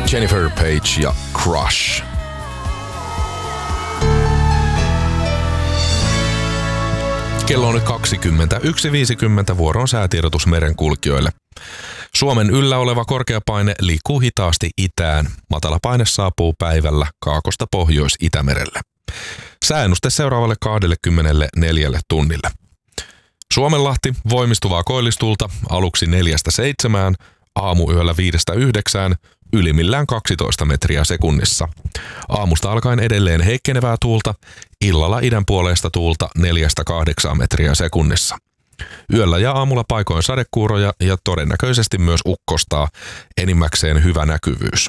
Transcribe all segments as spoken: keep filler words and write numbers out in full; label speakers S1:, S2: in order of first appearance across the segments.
S1: Jennifer Page ja Crush. Kello on nyt kaksikymmentäyksi viisikymmentä, vuoro on säätiedotus merenkulkijoille. Suomen yllä oleva korkeapaine liikkuu hitaasti itään. Matalapaine saapuu päivällä Kaakosta Pohjois-Itämerelle. Sääennuste seuraavalle kaksikymmentäneljä tunnille. Suomenlahti voimistuvaa koillistulta aluksi neljästä seitsemään, aamuyöllä viidestä yhdeksään, ylimmillään kaksitoista metriä sekunnissa. Aamusta alkaen edelleen heikkenevää tuulta, illalla idän puoleista tuulta neljästä kahdeksaan metriä sekunnissa. Yöllä ja aamulla paikoin sadekuuroja ja todennäköisesti myös ukkostaa, enimmäkseen hyvä näkyvyys.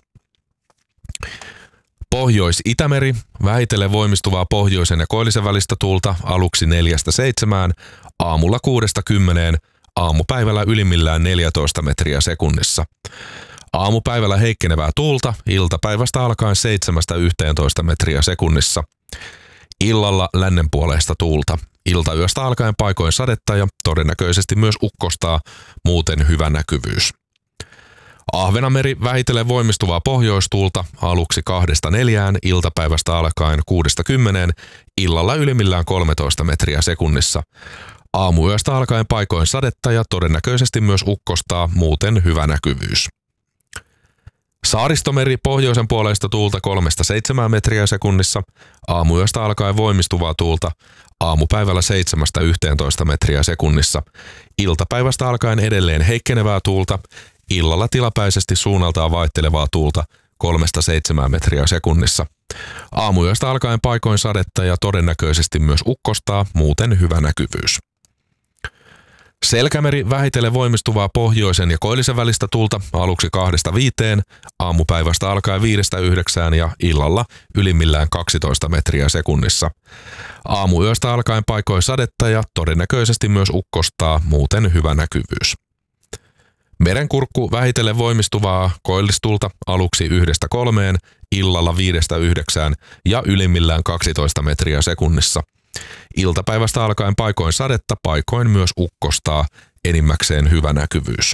S1: Pohjois-Itämeri, vähitellen voimistuvaa pohjoisen ja koillisen välistä tuulta aluksi neljästä seitsemään, aamulla kuudesta kymmeneen, aamupäivällä ylimmillään neljätoista metriä sekunnissa. Aamupäivällä heikkenevää tuulta, iltapäivästä alkaen seitsemästä yhteentoista metriä sekunnissa. Illalla lännenpuoleista tuulta, iltayöstä alkaen paikoin sadetta ja todennäköisesti myös ukkostaa, muuten hyvä näkyvyys. Ahvenanmeri vähitellen voimistuvaa pohjoistuulta aluksi kahdesta neljään, iltapäivästä alkaen kuudesta kymmeneen, illalla ylimmillään kolmetoista metriä sekunnissa. Aamuyöstä alkaen paikoin sadetta ja todennäköisesti myös ukkostaa, muuten hyvä näkyvyys. Saaristomeri pohjoisen puoleista tuulta kolmesta seitsemään metriä sekunnissa, aamuyöstä alkaen voimistuvaa tuulta, aamupäivällä seitsemästä yhteentoista metriä sekunnissa, iltapäivästä alkaen edelleen heikkenevää tuulta, illalla tilapäisesti suunnaltaan vaihtelevaa tuulta kolmesta seitsemään metriä sekunnissa. Aamuyöstä alkaen paikoin sadetta ja todennäköisesti myös ukkostaa, muuten hyvä näkyvyys. Selkämeri vähitellen voimistuvaa pohjoisen ja koillisen välistä tuulta aluksi kahdesta viiteen, aamupäivästä alkaen viidestä yhdeksään ja illalla ylimmillään kaksitoista metriä sekunnissa. Aamuyöstä alkaen paikoin sadetta ja todennäköisesti myös ukkostaa, muuten hyvä näkyvyys. Merenkurkku vähitellen voimistuvaa koillistulta aluksi yhdestä kolmeen, illalla viidestä yhdeksään ja ylimmillään kaksitoista metriä sekunnissa. Iltapäivästä alkaen paikoin sadetta, paikoin myös ukkostaa, enimmäkseen hyvä näkyvyys.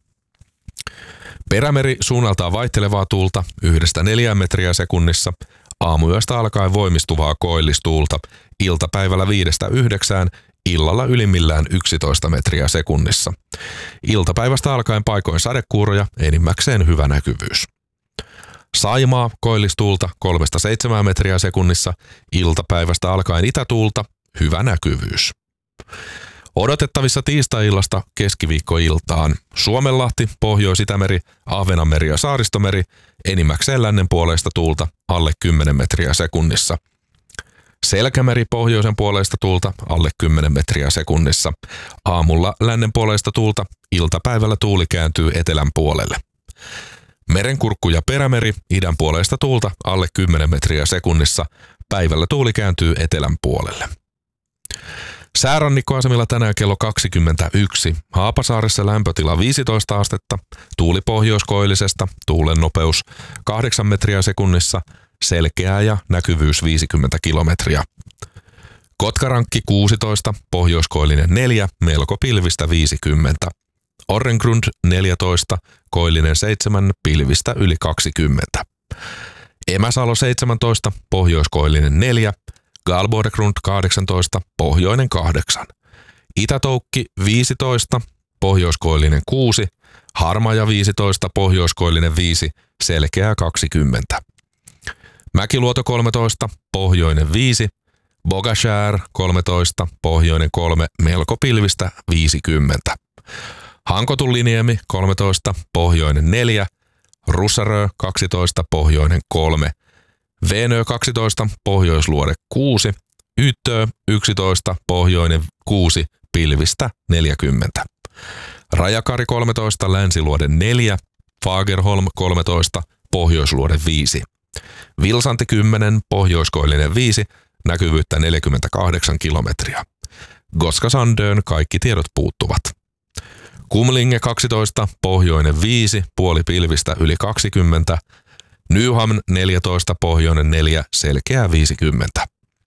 S1: Perämeri suunnaltaan vaihtelevaa tuulta yhdestä neljään metriä sekunnissa, aamuyöstä alkaen voimistuvaa koillistuulta, iltapäivällä viidestä yhdeksään, illalla ylimmillään yksitoista metriä sekunnissa. Iltapäivästä alkaen paikoin sadekuuroja, enimmäkseen hyvä näkyvyys. Saimaa koillistuulta kolmesta seitsemään metriä sekunnissa, iltapäivästä alkaen itätuulta, hyvä näkyvyys. Odotettavissa tiistai-illasta keskiviikkoiltaan Suomenlahti, Pohjois-Itämeri, Ahvenanmeri ja Saaristomeri, enimmäkseen lännenpuoleista tuulta alle kymmenen metriä sekunnissa. Selkämeri pohjoisen puoleista tuulta alle kymmenen metriä sekunnissa. Aamulla lännenpuoleista tuulta, iltapäivällä tuuli kääntyy etelän puolelle. Merenkurkku ja perämeri idän puoleista tuulta alle kymmenen metriä sekunnissa. Päivällä tuuli kääntyy etelän puolelle. Säärannikkoasemilla tänään kello kaksikymmentäyksi. Haapasaaressa lämpötila viisitoista astetta, tuuli pohjoiskoillisesta, tuulen nopeus kahdeksan metriä sekunnissa, selkeää ja näkyvyys viisikymmentä kilometriä. Kotkarankki kuusitoista, pohjoiskoillinen neljä, melko pilvistä viisikymmentä. Orrengrund neljätoista, koillinen seitsemän, pilvistä yli kaksikymmentä. Emäsalo seitsemäntoista, pohjoiskoillinen neljä, Galborgrund kahdeksantoista, pohjoinen kahdeksan. Itätoukki viisitoista, pohjoiskoillinen kuusi, Harmaja viisitoista, pohjoiskoillinen viisi, selkeää kaksikymmentä. Mäkiluoto kolmetoista, pohjoinen viisi, Bogashär kolmetoista, pohjoinen kolme, melko pilvistä viisikymmentä. Hankotuliniemi kolmetoista, pohjoinen neljä, Russarö kaksitoista, pohjoinen kolme, Venö kaksitoista, pohjoisluode kuusi, Yttö yksitoista, pohjoinen kuusi, pilvistä neljäkymmentä. Rajakari kolmetoista, länsiluode neljä, Fagerholm kolmetoista, pohjoisluode viisi. Vilsanti kymmenen, pohjoiskoillinen viisi, näkyvyyttä neljäkymmentäkahdeksan kilometriä. Goskasandön kaikki tiedot puuttuvat. Kumlinge kaksitoista, pohjoinen viisi, puoli pilvistä yli kaksikymmentä. Nyhamn neljätoista, pohjoinen neljä, selkeää viisikymmentä.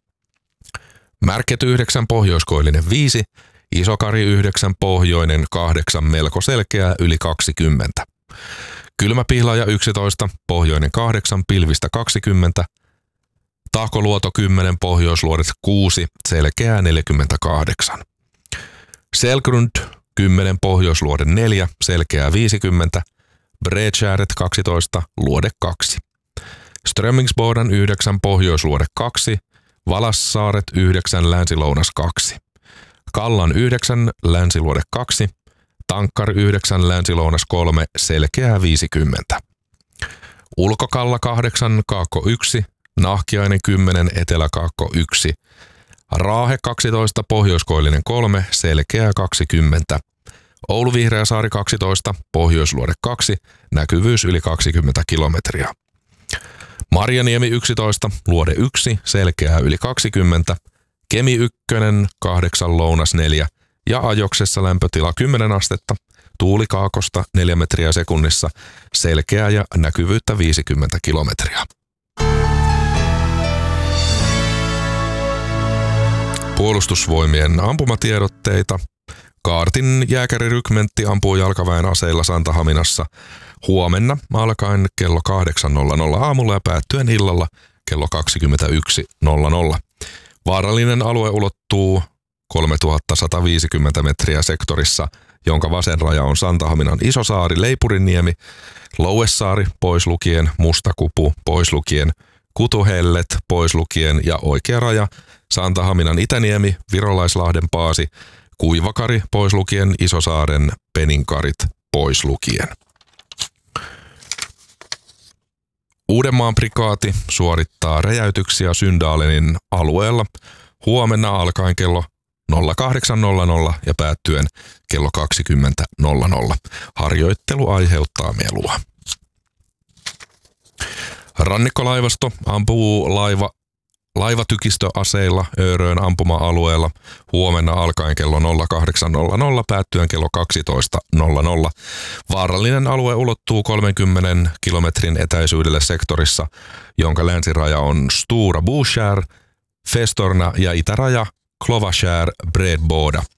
S1: Märket yhdeksän, pohjoiskoillinen viisi, Isokari yhdeksän, pohjoinen kahdeksan, melko selkeää yli kaksikymmentä. Kylmäpihlaaja yksitoista, pohjoinen kahdeksan, pilvistä kaksikymmentä. Tahkoluoto kymmenen, pohjoisluodet kuusi, selkeää neljäkymmentäkahdeksan. Selgrund kymmenen, pohjoisluode neljä, selkeää viisikymmentä. Bredgäret kaksitoista, luode kaksi. Strömingsboden yhdeksän, pohjoisluode kaksi. Valassaaret yhdeksän, länsilounas kaksi. Kallan yhdeksän, länsiluode kaksi. Tankkar yhdeksän, länsilounas kolme, selkeää viisikymmentä. Ulkokalla kahdeksan, kaakko yksi. Nahkiainen kymmenen, eteläkaakko yksi. Raahe kaksitoista, pohjoiskoillinen kolme, selkeää kaksikymmentä. Oulu Vihreäsaari kaksitoista, pohjoisluode kaksi, näkyvyys yli kaksikymmentä kilometriä. Marjaniemi yksitoista, luode yksi, selkeää yli kaksikymmentä. Kemi yksi, kahdeksan, lounas neljä ja Ajoksessa lämpötila kymmenen astetta. Tuuli kaakosta neljä metriä sekunnissa, selkeää ja näkyvyyttä viisikymmentä kilometriä. Puolustusvoimien ampumatiedotteita. Kaartin jääkärirykmentti ampuu jalkaväen aseilla Santahaminassa huomenna alkaen kello kahdeksan nolla nolla aamulla ja päättyen illalla kello kaksikymmentäyksi nolla nolla. Vaarallinen alue ulottuu kolmetuhatta sata viisikymmentä metriä sektorissa, jonka vasen raja on Santahaminan Isosaari, Leipurinniemi, Louessaari pois lukien, Mustakupu pois lukien, Kutuhellet pois lukien ja oikea raja Santahaminan Itäniemi, Virolaislahden Paasi, Kuivakari pois lukien, Isosaaren Peninkarit pois lukien. Uudenmaan prikaati suorittaa räjäytyksiä Syndaalenin alueella huomenna alkaen kello nolla kahdeksan nolla nolla ja päättyen kello kaksikymmentä nolla nolla. Harjoittelu aiheuttaa melua. Rannikkolaivasto ampuu laiva laivatykistöaseilla Öörön ampuma-alueella huomenna alkaen kello nolla kahdeksan nolla nolla päättyen kello kaksitoista nolla nolla. Vaarallinen alue ulottuu kolmenkymmenen kilometrin etäisyydelle sektorissa, jonka länsiraja on Stora Boskär, Festorna ja itäraja Klovaskär, Bredboda.